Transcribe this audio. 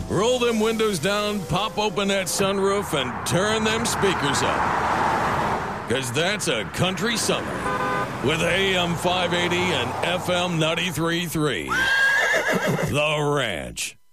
Roll them windows down, pop open that sunroof, and turn them speakers up. 'Cause that's a country summer with AM 580 and FM 93.3. The Ranch.